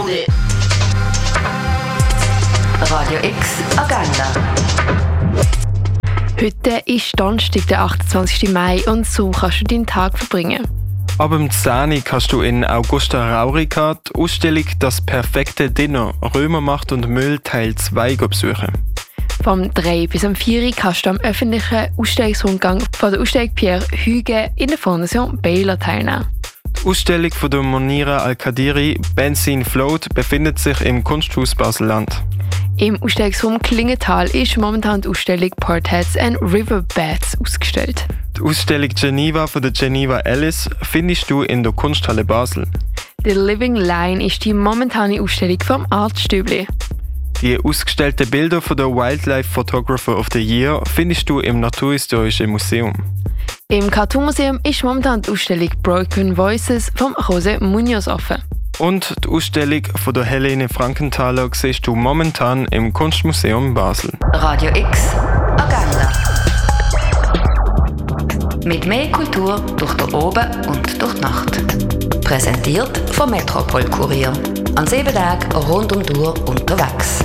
Radio X Agenda. Heute ist Donnerstag, der 28. Mai, und so kannst du deinen Tag verbringen. Ab dem 10 Uhr kannst du in Augusta Raurica die Ausstellung «Das perfekte Dinner – Römermacht und Müll Teil 2» besuchen. Vom 3 bis am 4 Uhr kannst du am öffentlichen Ausstellungsrundgang von der Ausstellung Pierre Hugues in der Fondation Baylor teilnehmen. Die Ausstellung von der Monira Al-Kadiri «Benzin Float» befindet sich im Kunsthaus Basel-Land. Im Ausstellungsraum Klingenthal ist momentan die Ausstellung Portheads and Riverbeds ausgestellt. Die Ausstellung Geneva von der Geneva Ellis findest du in der Kunsthalle Basel. The Living Line ist die momentane Ausstellung vom Artstübli. Die ausgestellten Bilder von der Wildlife Photographer of the Year findest du im Naturhistorischen Museum. Im Cartoon Museum ist momentan die Ausstellung Broken Voices von José Muñoz offen. Und die Ausstellung von der Helene Frankenthaler siehst du momentan im Kunstmuseum Basel. Radio X Agenda. Mit mehr Kultur durch den Oben und durch die Nacht. Präsentiert vom Metropol Kurier. An 7 Tagen rund um die Uhr unterwegs.